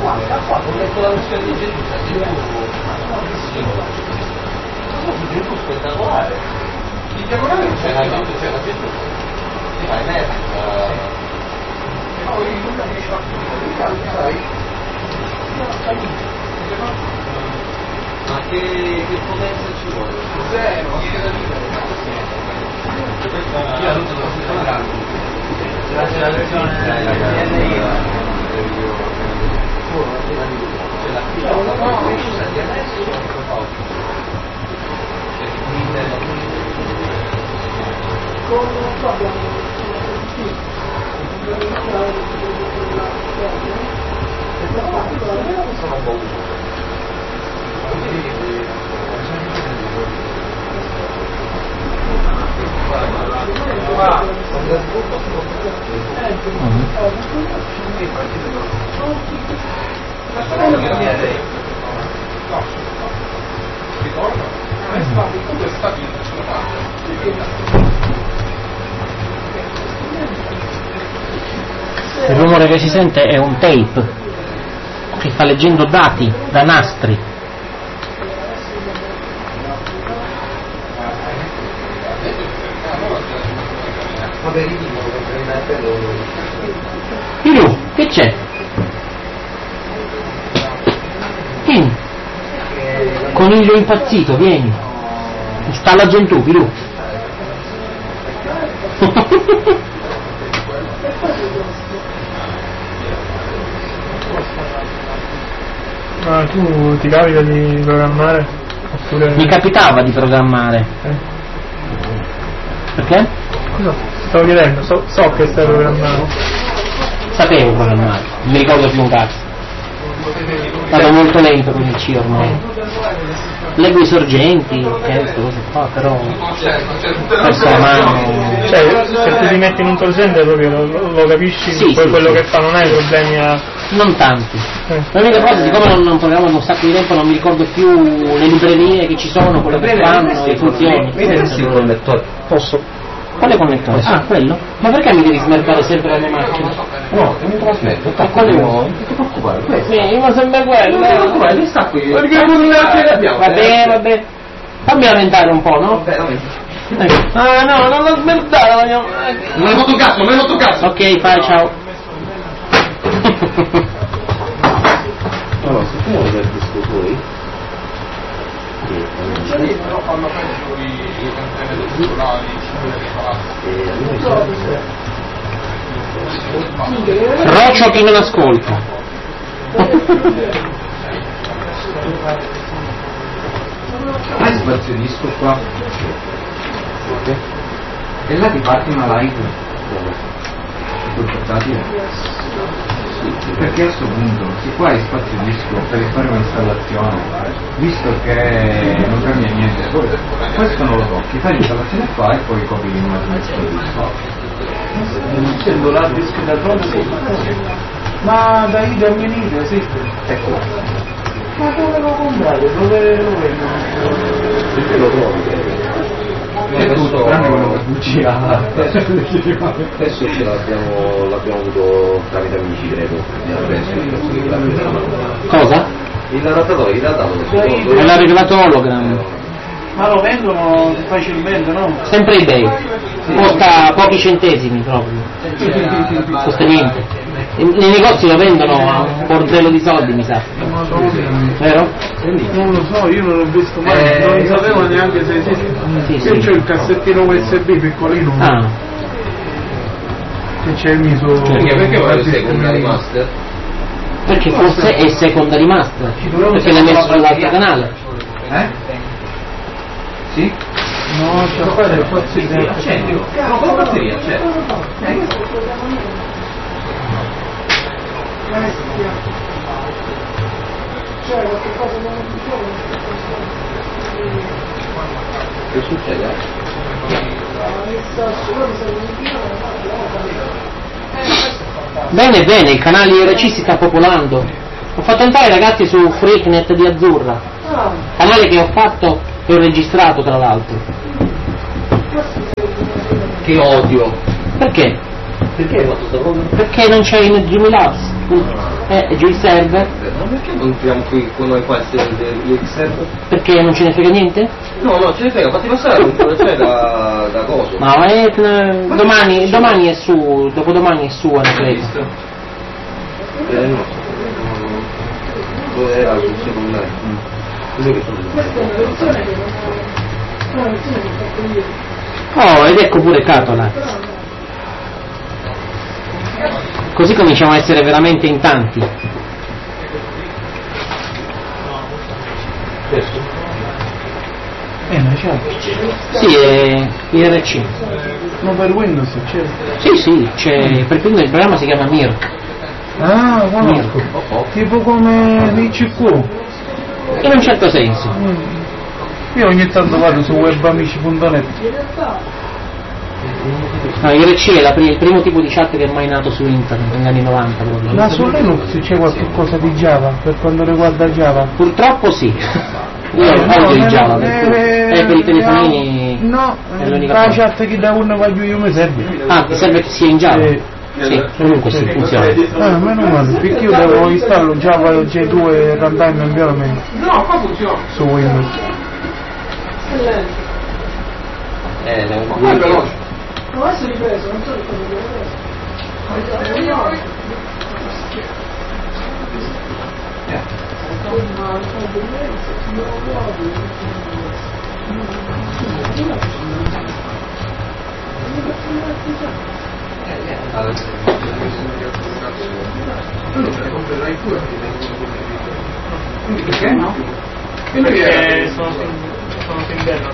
Qua ho letto la versione di Gesù, Gesù spettacolare. In diagonale c'è la gente, si fa emersa. Ma che potenza ci vuole? Cos'è? Io non so se la versione c'è la precisa di adesso sono un po' il rumore che si sente è un tape che sta leggendo dati da nastri. Pilu, che c'è? Vieni. Coniglio impazzito, vieni. Stalla Gentù, Pilu. Ma tu ti capita di programmare? Oppure... Mi capitava di programmare. Perché? Cosa? Stavo chiedendo, so che stai programmando. Sapevo programmare, non mi ricordo più un cazzo. Vado molto lento con il C ormai. Leggo i sorgenti, queste cose qua, però perso la mano. Cioè, se tu ti metti in un sorgente proprio lo capisci, Sì, poi sì, quello sì. che fa non hai problemi a... Non tanti. L'unica cosa, siccome non programmo da un sacco di tempo, non mi ricordo più le librerie che ci sono, quello che fanno, le funzioni. il connettore. Posso? Quale connettore? Ah, quello? Ma perché mi devi smercare sempre la mia macchina? No, non mi trasmetto. Quale vuoi? Non ti preoccupare. Sì, ma sempre quello. Non ti preoccupare, ti sta qui. Perché non le abbiamo? Vabbè. Fammi lamentare un po', no? Ah no, non l'ho smerdato la mia macchina. Non hai fatto cazzo. Ok, fai, ciao. Allora, se tu non hai visto poi Rocio che non ascolta. Fai spazio disco qua e là ti parti una live sul portatile. Perché a questo punto, se qua hai spazio disco per fare un'installazione, visto che non cambia niente, questo non lo tocchi, fai l'installazione qua e poi copi una disco. Essendo l'hard disk da pronto, ma da Ida a Menide esiste? Ecco, Ma dove lo comprate? Dove lo vendono? Perché lo trovi? è tutto tranne quello che gira. Adesso ce l'abbiamo avuto tramite amici, credo. Cosa? Il datatore, il datatore. Me l'ha rivelato Hologram. Ma lo vendono facilmente, no? Sempre eBay. Costa pochi centesimi proprio. Costa niente. Nei negozi lo vendono a un bordello di soldi, mi sa. Vero? Non lo so, io non l'ho visto mai, non sapevo neanche se esiste. Sì, Io sì. c'ho il cassettino USB piccolino Ah, che c'è il miso. Perché vuoi secondary master? perché forse è secondary master. Perché l'hai messo sull'altro canale. Sì? No, c'è qua del pazzo di Accendilo. No, con la batteria, certo. Che succede? Bene, bene, il canale IRC si sta popolando. Ho fatto entrare i ragazzi su Freaknet di Azzurra, canale che ho fatto e ho registrato tra l'altro. Che odio. Perché? Perché hai fatto sta cosa? Perché non c'è in Dreamlabs. giù il server. Ma perché non tiriamo qui con noi qua il server? Perché non ce ne frega niente? No, ce ne frega, fatti passare un po' da coso. Ma domani è su, dopodomani è su Anacleto. No. Dove era il secondario? Cos'è che Oh, ed ecco pure Catola. Così cominciamo a essere veramente in tanti. Ma c'è? Sì, è IRC. No, per Windows c'è. Sì, c'è, per il programma si chiama Mirk. Ah, conosco. Tipo come l'ICQ. In un certo senso. Io ogni tanto vado su webamici.net. No, IRC è il primo tipo di chat che è mai nato su internet, negli anni 90 proprio. Ma su Linux c'è qualche cosa di Java per quanto riguarda Java? Purtroppo sì. Io odio il Java per i telefonini. No, è l'unica la cosa. chat che da uno va giù io mi serve. Ah, ti serve che sia in Java? Sì, comunque sì, funziona. Meno male, perché io devo installare Java J2 e Runtime Environment. No, qua funziona. Su Windows. è un po' Ma è veloce. No, adesso ripreso, non so come Perché no? Perché sono in bello.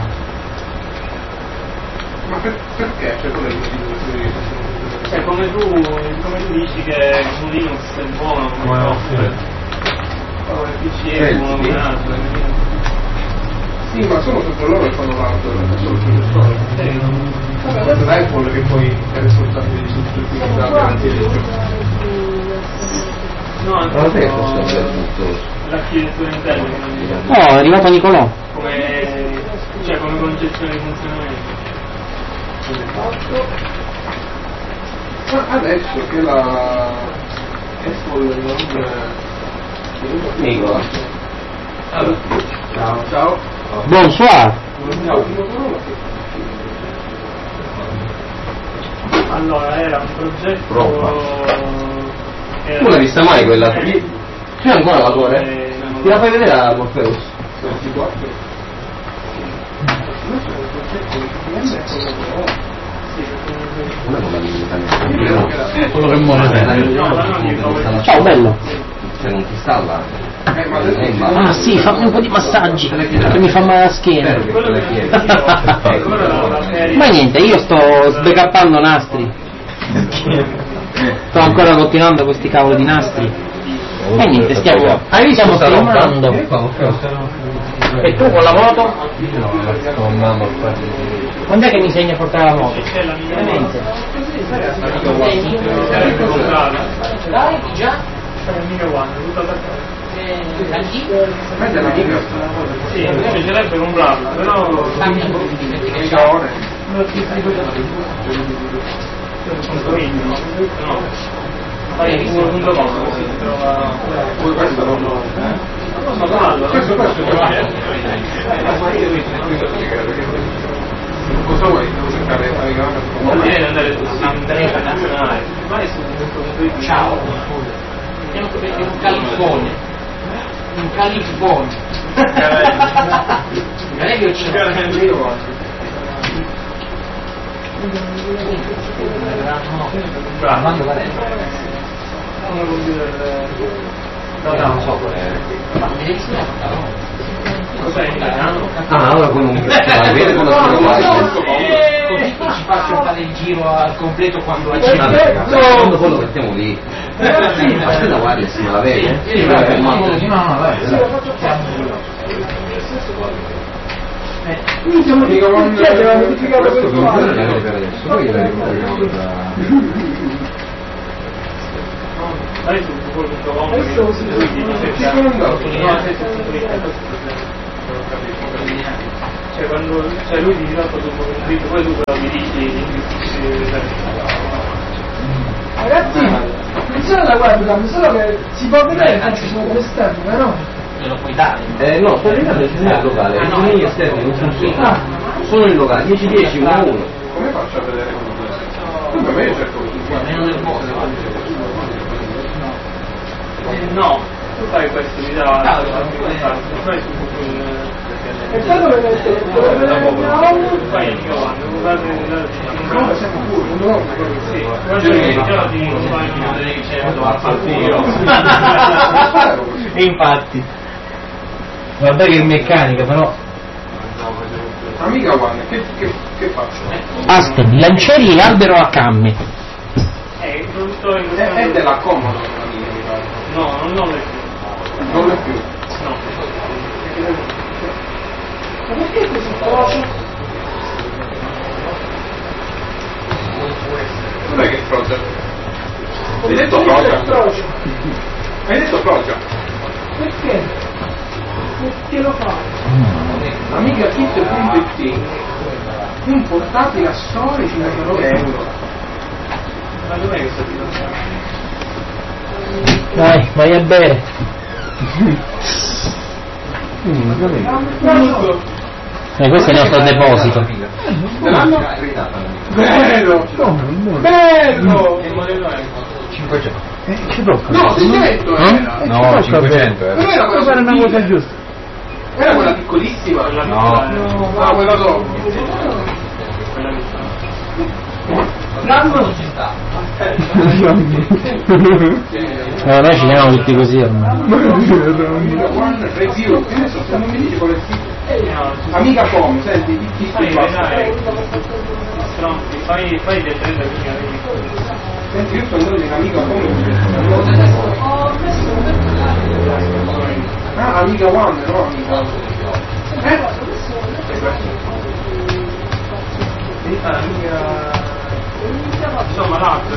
Ma perché? Cioè, qual è il motivo? Cioè, come tu dici che un Linux è buono come software, come PC è buono come hardware. Sì, ma sono sotto loro che fanno l'hardware, non solo sul software. Questo è Apple che poi è responsabile di tutti i garanzie del gioco. No, anche l'architettura interna. Oh, è arrivato Nicolò. Come concezione di funzionamento. Ma adesso che la Apple non... Ciao. Bonsoir. Allora, era un progetto... Tu l'hai vista mai quella? C'è ancora la tua, Ti la fai vedere a Morpheus? Quello che muore. Ciao bello. Se non ti installa. Ah sì, fammi un po' di massaggi che mi fa male la schiena. Ma niente, io sto sbaccappando nastri. Sto ancora continuando questi cavoli di nastri. E niente, stiamo filmando. E tu con la moto? Quando è che mi insegni a portare la moto? Veramente? Dai, già? Questa è la mica. Sì, mi piacerebbe comprarla, però... Cosa vuoi? Devo cercare di fare non viene andare su internazionale, vai su questo ciao. Andiamo un califone. Un califone. Meglio c'è. Non so qual è. Cos'è in italiano? Ah, allora quello vede quello Così ci faccio fare il giro al completo quando la quando poi lo mettiamo lì. Aspetta, guarda se me la vede. Dai su cioè quando lui ti dirà cosa può scritto, poi tu però mi dici ragazzi funziona la webcam, solo che si può vedere che ci sono dell'esterno, no? Me lo puoi dare? No, sto vedendo il locale, i disegni esterni non funzionano. Sono il locale, 10-10, 1-1. Come faccio a vedere come comunque me io cerco Meno del posto. No, tu fai questo, mi dà E poi dove vedere poi io no, siamo pure, no, sì, E infatti, guarda che è meccanica, però. amica Juan, che faccio? Aspen, lancieri e albero a camme. il produttore È della Commodore la mia, mi pare. no, non è più. Non è più. No. Ma perché questo frocio? Dov'è che è Project? Hai detto Project? Hai detto Project? Perché? Perché lo fa? Amiga Kit.it, un portatile a sole 59 euro. Ma dov'è che sta Dai, vai a bere. Questo è il nostro deposito. Dell'anno? Bello! Bello! Che modello è? 500. Ci tocca. No, 600 era! No, 500 Però era quella fare una cosa sottile. giusta. Era quella piccolissima. No. Ah, quella dopo. L'anno non ci sta. Noi ci chiamiamo tutti così ormai. One review, che ne so, se non mi dici qual è il sito. Amica Com, senti, ti Fai del 30 senti, io sto andando in Amica Com. Ah, Amica One, no Amica. insomma l'altro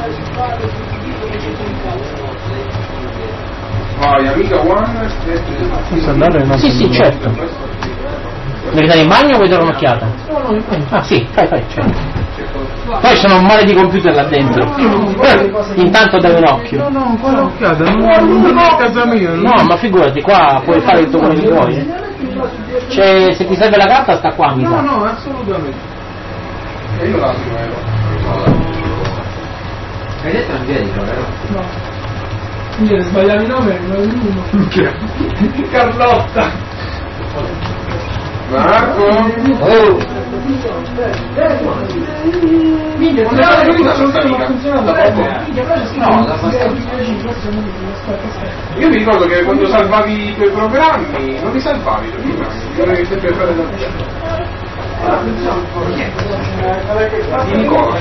Vai, Amica One. Sì, certo. Devi andare in bagno o vuoi dare un'occhiata? Ah sì, fai, certo. Poi c'è un mare di computer là dentro. Intanto dai un occhio. No, quella occhiata, non è casa mia. No, ma figurati, qua puoi fare tutto quello che vuoi. C'è, se ti serve la carta sta qua, mi sa. No, assolutamente. E io la ero. Hai detto Angelica, vero? No. Quindi sbagliavi il nome, non è l'uno. Carlotta! Marco! Minchia, non è finita questa amica? No, Io mi ricordo che quando salvavi i tuoi programmi, non li salvavi i tuoi programmi, dovevi sempre fare da te. Di Nicola.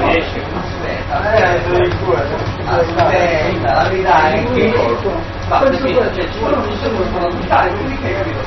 aspetta, la verità è che ci vuole un solo per valutare, quindi che hai capito?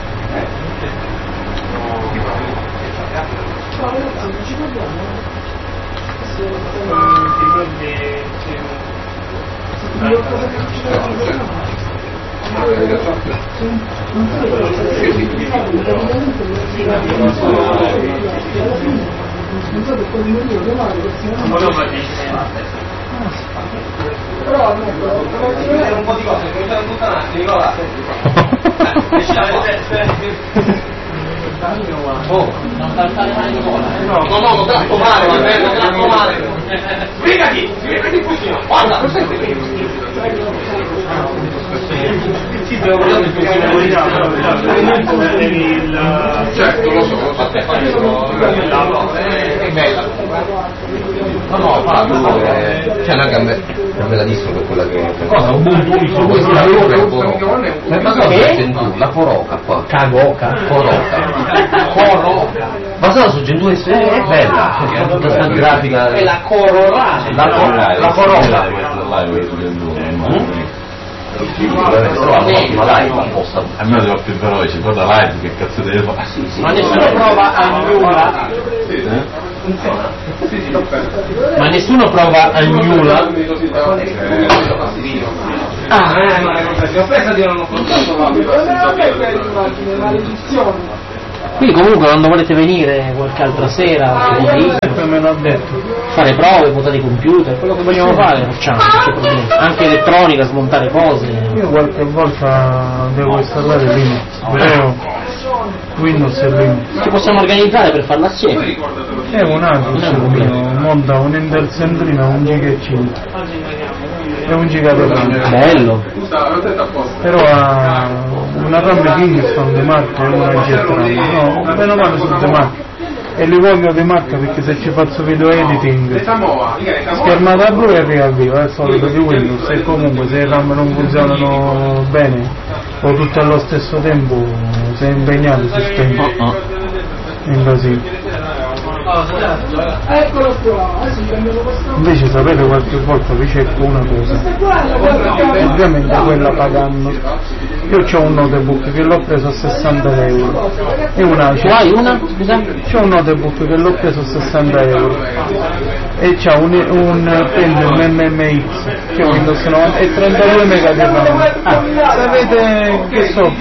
Però un po' di cose, cominciare a buttare, Nicola. Non saltare male Nicola. No, non troppo male, va bene, troppo male. Sbrigati un pochino, guarda, lo sai certo, lo so, è bella. No, c'è una gambella disso per quella che Cosa? la foroca qua. Cagoca. Foroca. Basata su Gen 2 è bella, è tutta sta grafica. è la cororale. La foroca. A me devo più veloce, guarda live che cazzo deve fare? Ma nessuno prova a nulla. Ma nessuno prova a nulla. Ti ho preso di non ho contato la non è quelle immagini, maledizione. Quindi comunque quando volete venire qualche altra sera, me l'ha detto. fare prove, votare computer, quello che vogliamo fare facciamo, non c'è problema. Anche elettronica, smontare cose. Io qualche volta devo installare Linux, però Windows e Linux. Ci possiamo organizzare per farla assieme. È un altro, monta un Intel Centrino 1 giga e 5 e 1 giga di RAM. Bello. Però ha una RAM Kingston di marca e una Jet RAM. No, meno male su di marca. E li voglio di marca perché se ci faccio video editing schermata blu e riavvio, è il solito di Windows, e comunque se i RAM non funzionano bene o tutti allo stesso tempo sei impegnato si spegne in casino. Eccolo qua, Invece sapete qualche volta vi cerco una cosa, ovviamente quella pagando. Io ho un notebook che l'ho preso a 60 euro e una Hai una? Scusa? c'ho un notebook che l'ho preso a 60 euro e c'ha un Pentium MMX che è Windows 90 e 32 mega di RAM. Sapete che so,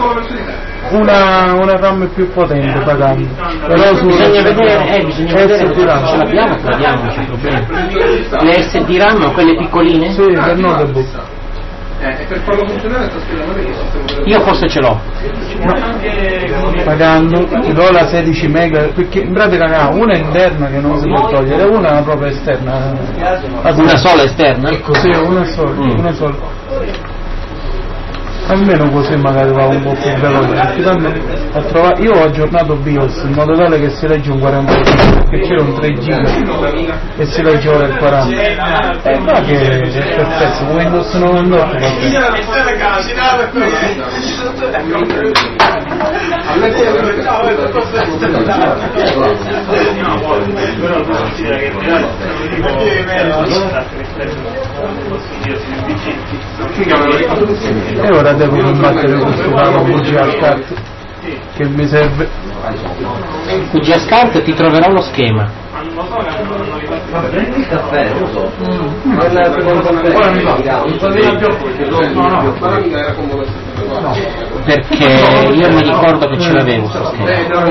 una RAM più potente pagando, però Bisogna vedere se ce l'abbiamo, non c'è problema. Le SD RAM, quelle piccoline? sì, per notebook. E per farlo funzionare sta spiegando che sistema. Io forse ce l'ho. Pagando ti do la 16 mega perché in pratica ne ha una interna che non si può togliere, una proprio esterna. Una sola esterna? Sì, una sola. Almeno così magari va un po' più veloce. Io ho aggiornato BIOS in modo tale che si legge un 40 perché c'era un 3 GB e si legge ora il 40 e va che è perfetto, Windows 98 e ora devo combattere questo VGA Card che mi serve. VGA Card ti troverò lo schema. Prendi il caffè, lo so. Perché io mi ricordo che ce l'avevo sto schema.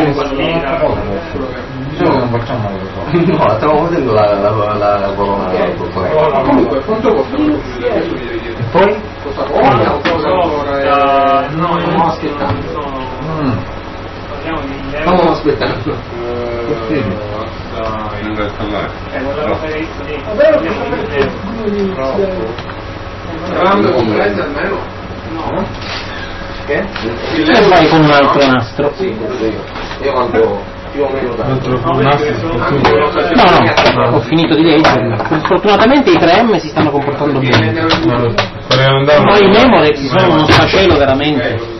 No, stavo vedendo la colonna corporale. Comunque, quanto costa? E poi? Costa poco? Costa ancora? No, stiamo aspettando. Stiamo aspettando. Parlando con mezzo almeno? No? Che? E vai con un altro nastro. Sì, io quando più o meno No, ho finito di leggerlo. Fortunatamente i 3M si stanno comportando bene. Poi i Memorex sono uno sfacelo veramente.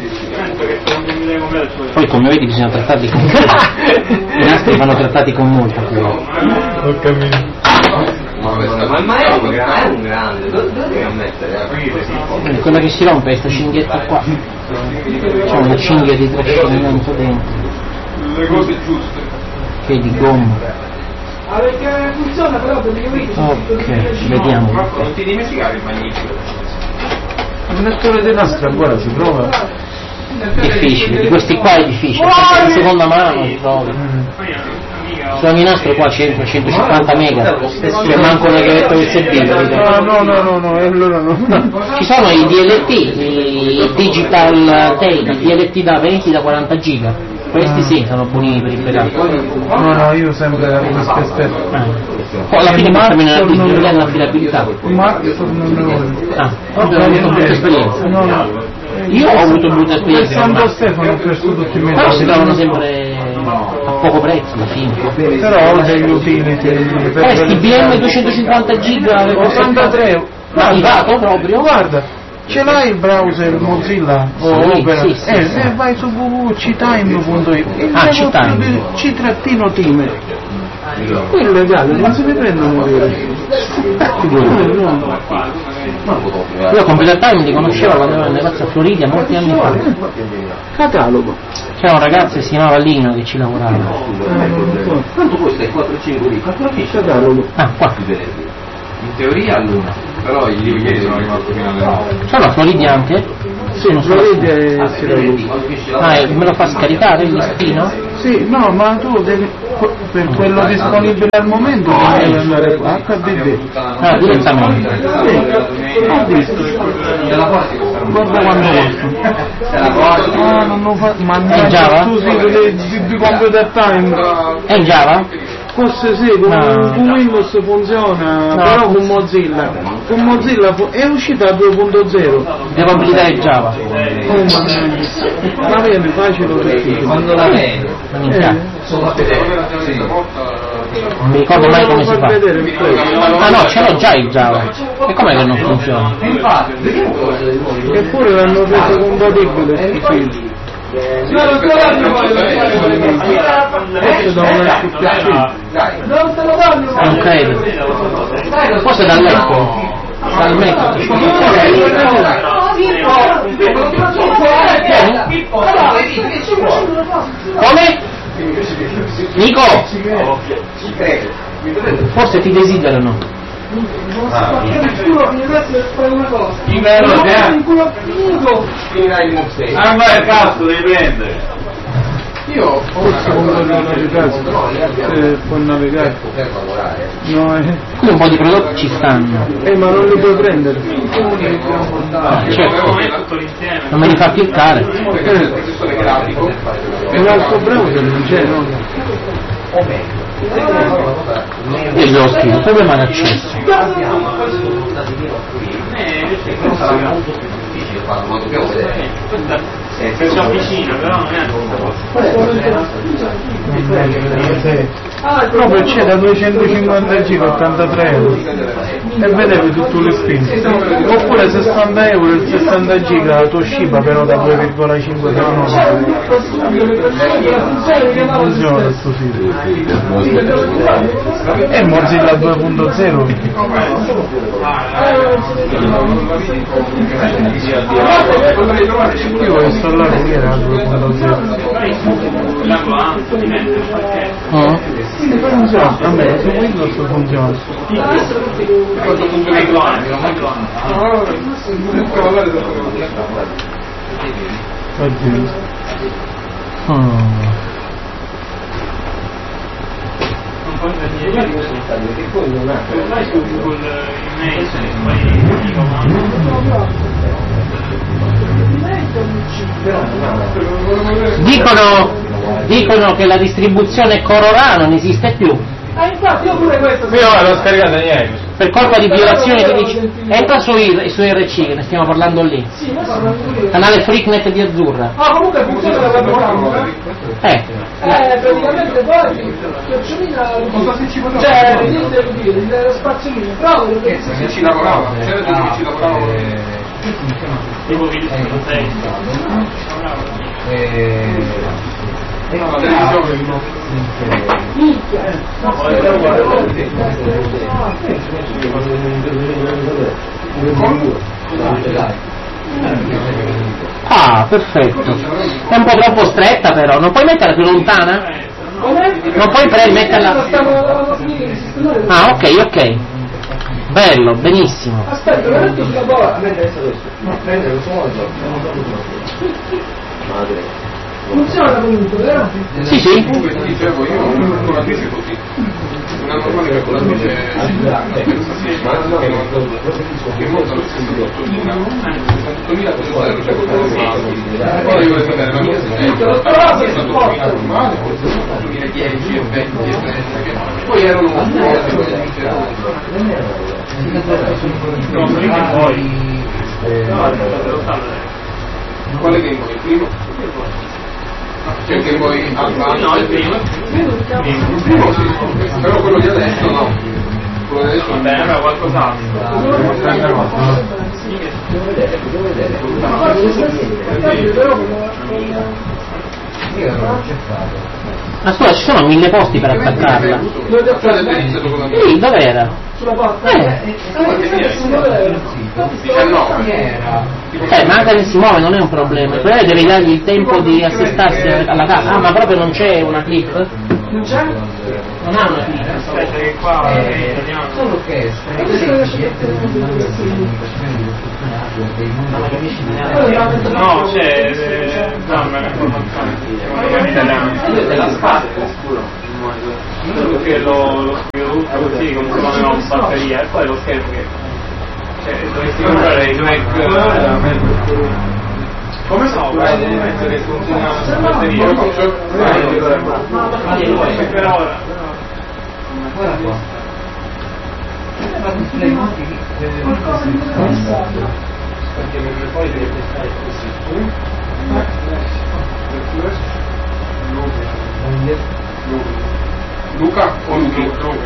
Poi come vedi bisogna trattarli con i nastri vanno trattati con molta cura. Ho capito. Ma è un grande, dove devi mettere? Quella che si rompe è questa cinghietta qua. C'è una cinghia di trascinamento dentro. Le cose giuste. Che è di gomma. perché funziona però praticamente. Ok, vediamo. Non ti dimenticare il magnifico. Il lettore di nastro ancora si trova? Difficile, di questi qua è difficile, perché in seconda mano si trovi. Su ogni nastro qua 100-150 mega, cioè manco una chiavetta USB. No, allora no. Ci sono i DLT, i digital tape, i DLT da 20 da 40 giga. Questi sì, sono buoni per il backup. No, io sempre la disca esterna. Poi alla fine portami nella disabilità l'affidabilità. Ma non Ho avuto brutta esperienza. No. Io ho avuto brutta esperienza. Santo Stefano ho preso tutti i miei. Però si trovano sempre a poco prezzo alla fine. Però ho degli utility. Questi BM 250 giga 83. No, arrivato proprio. Guarda. Ce l'hai il browser Mozilla o Sì, Opera? sì. Vai su www.ctime.it. Ctime. C-time. Quello è legale, non se ne prendono Io a Computer Time li conoscevo quando ero nel negozio a Floridia molti anni fa. Catalogo. C'era un ragazzo che si chiamava Lino che ci lavorava. Quanto costa il 4-5 lì? Catalogo. Ah, qua. In teoria all'una, però ieri sono rimasto fino alle 9. Sono a Floridia anche? Sì, lo vedi e si traduce. Me lo fa scaricare il listino? Sì, no, ma tu devi, per quello disponibile al momento devi andare a HDD. Direttamente. Sì, ho visto. Guarda quanto costa. Non lo fa, ma è in Java? Tu di Computer Time. È in Java? Forse sì, con Windows funziona, però con Mozilla. Con Mozilla è uscita a 2.0. Devo abilitare Java. Ma vedi, facile o difficile? Quando la vedi? Non mi ricordo mai come si fa. Ah no, ce l'ho già il Java. E com'è che non funziona? Eppure l'hanno reso compatibile sti figli. Non credo. Forse dal letto. Dal Mac. Come? Nico! Forse ti desiderano. Vai a cazzo, devi prendere. Io ho una può navigare. No, Qui un po' di prodotti ci stanno. ma non li puoi prendere. Certo. Non me li fa cliccare. professore grafico. Un altro browser non c'è, no? Io glielo scrivo, problema di accesso. Se si avvicina, però non è Proprio c'è da 250 GB 83 euro e vedevi tutto le spinte. Oppure 60 euro il 60 GB la Toshiba però da 2,5 per 9. Funziona questo sito. E Mozilla 2.0. Io voglio installare che era 2.0. Funziona, a me su Windows funziona. Oddio. Dicono che la distribuzione Corora non esiste più. Infatti io pure questo. Io non l'ho scaricata niente. Per colpa di violazione di licenza. Entra su RC, che ne stiamo parlando lì. Sì, noi stiamo parlando. Canale Freaknet di Azzurra. Comunque funziona da programma. Praticamente poi c'è lo spazzolino, però Se ci lavorava, c'era gente che ci lavorava. tipo che Ah, perfetto. È un po' troppo stretta però, non puoi metterla più lontana? Non puoi metterla. Ah, ok. Bello, benissimo. Aspetta, lo metto sulla bolla. Funziona comunque, vero? Sì. Comunque ti dicevo, io ho una calcolatrice così. Una normale calcolatrice che monta lo stesso 68.000 cose che c'è poi voglio sapere la mia normale, 2010 e 20 poi erano quale Game Boy? Il primo? C'è il Game Boy Advance? No, il primo. Il primo sì, però quello di adesso no. Quello di adesso Va bene, allora qualcos'altro. Ma scusa, ci sono 1000 posti per attaccarla. Lì, dov'era? Sulla porta. Ma anche se si muove non è un problema. Il problema è che devi dargli il tempo di assestarsi alla casa. Ah, ma proprio non c'è una clip? Non c'è? Non ha una vita. Aspetta che qua vediamo. Solo che No, c'è dammi un'informazione. Della scatola, Perché lo scrivo tutto così come se non aveva una batteria e poi lo schermo che dovresti comprare i Mac. Come so? Penso che funziona la batteria. Per ora. guarda qua. Perché poi deve testare così. Luca o Luchi?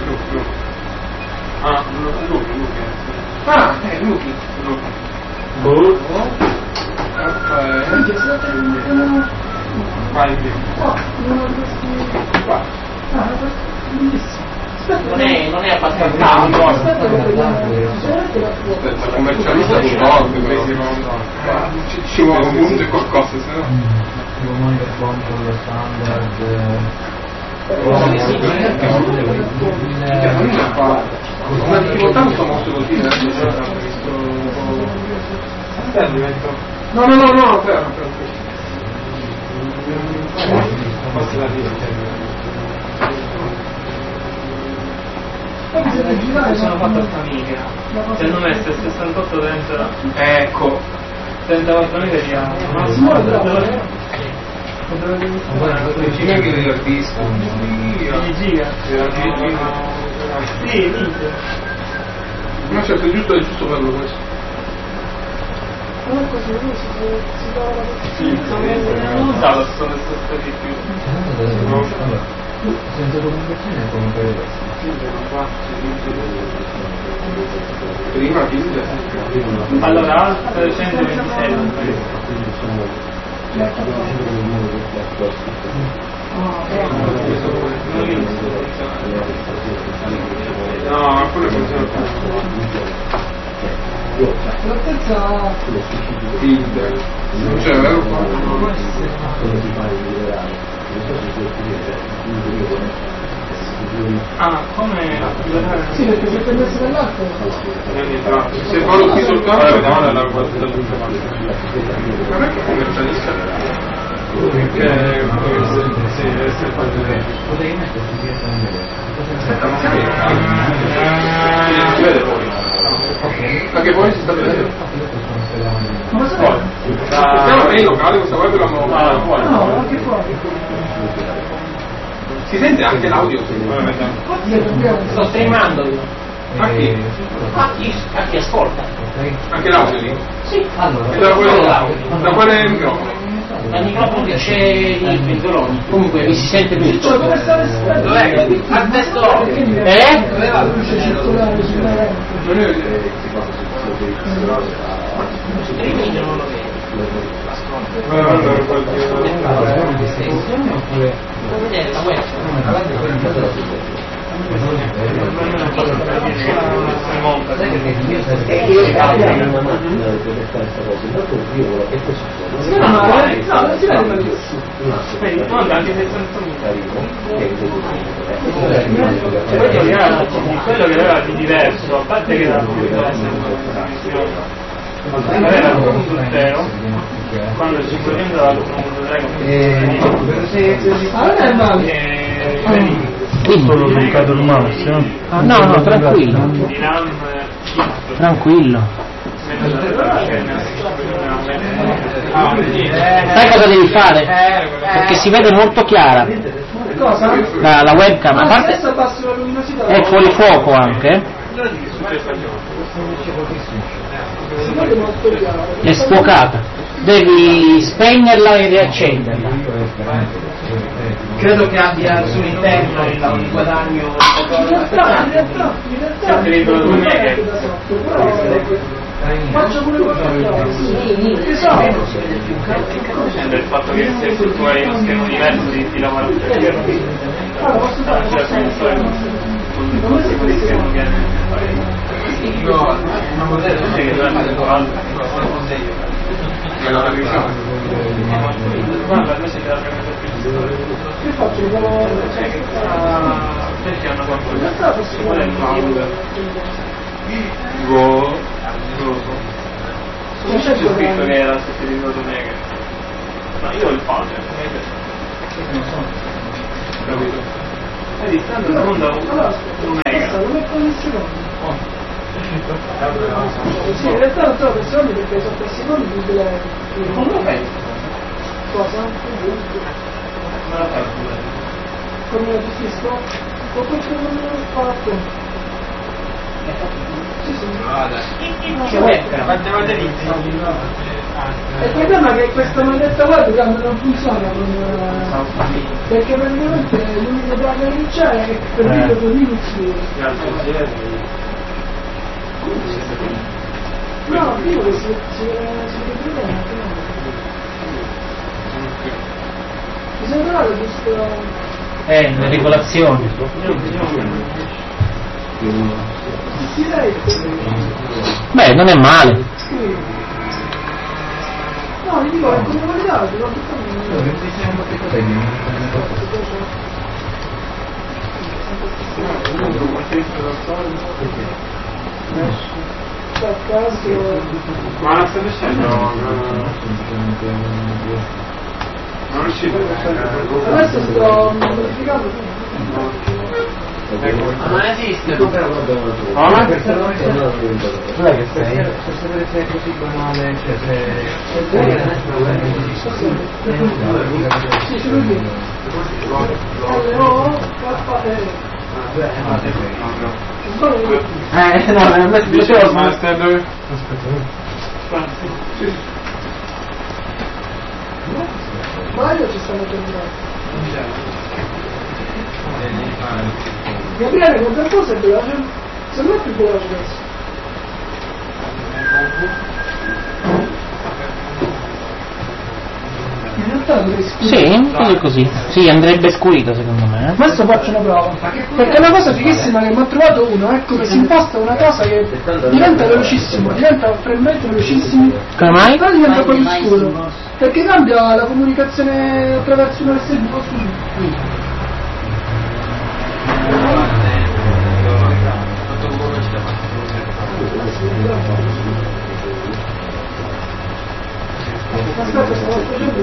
Ah, Luchi. Ah, Luchi. Vai. Non è abbastanza. La commercialista ci vuole comunque qualcosa, se no. Monitor control standard. Una difficoltà non sono molto così, no, Sono fatto a famiglia. Se non mette 68 dentro. ecco. 34 mila di anno. Neanche degli artisti. Di giga. Sì, minchia. Ma certo, è giusto bello questo. Comunque se lui si trova Non so, sono stati più. Senza comunicazione è come per Prima Allora, altre 126. no, quello funziona l'altezza Tinder. Non c'è, vero? Ah, come sì, perché se prendessi dall'alto Se poi lo sul campo vediamo dalla guardia non è che commercialista perché sì, deve essere fatto bene. potevi metterti dietro un Aspetta, ma si vede poi. Perché poi si sta vedendo. ma sai? Stiamo nei locali, questa web l'hanno fuori. No, anche fuori. Si sente anche l'audio? Sto streamando io. A chi? A chi ascolta? Anche l'audio lì? Sì. Allora, E da quale microfono? Dal microfono che c'è i pentoloni. Comunque mi si sente tutto. Dove sta l'esperto? Dov'è? Al testo. Dov'è la luce circolare sulla Non è Streaming non lo vedo. Può vedere la web. quello che aveva di diverso, a parte che era aveva il punto zero quando il 500 aveva il punto 3 allora è male. Tutto l'ho bloccato il mouse, no? No, tranquillo. di RAM Tranquillo. Sai cosa devi fare? Perché si vede molto chiara Cosa? la webcam, a parte Adesso abbasso la luminosità. è fuori fuoco anche, Si vede molto chiaro. è sfocata. Devi spegnerla e riaccenderla. Credo che abbia sull'interno un guadagno. In realtà faccio pure qualcosa. Esatto. del fatto che se tu hai uno schermo diverso ti lavora più Allora posso fare cioè con il schermo che no, una modella che è la revisione. Guarda, invece della premessa più che faccio? perché hanno fatto In realtà possiamo non lo so. Non c'è scritto che era sottotitolato mega. Ma io ho il padre, come capito? Vedi, stanno da un mega. Lo metto in secondo. Sì, in realtà non sono per secondi perché sono per secondi Non lo penso. cosa? Non lo penso. Come lo gestisco? Ho questo non l'ho fatto. Sì, sì. Che webcam? Quante volte Il problema è che questa maledetta webcam non funziona perché praticamente l'unico da cominciare è per video con Linux. No, dico che si vede bene. Mi sono trovato questo... le regolazioni. Sì, dai. Beh, non è male. Sì. No, mi dico, è come guardato, non ma la stai dicendo? Non riuscite adesso sto modificando. Non esiste. Non è che sei? Per sapere se è così banale, cioè se... Sì, ce l'ho detto. No, a me piaceva Master dove? Mario ci stanno terminando. Gabriele con quel cosa è veloce? Secondo me è più veloce adesso. In realtà dovrei scrivere. Sì, così. Sì, andrebbe scurito secondo me. Adesso faccio una prova. Perché una cosa fighissima che mi ho trovato uno è come si imposta una cosa che diventa velocissimo, diventa frammenti velocissimi. Come mai? Però diventa poi scuro. Perché cambia la comunicazione attraverso un USB o su. Aspetta, stavo facendo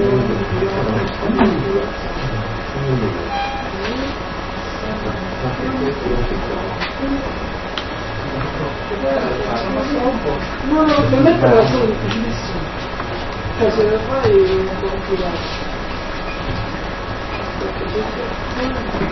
no, per mettere la solo difficilissimo. Cioè se lo fai è un po' complicato.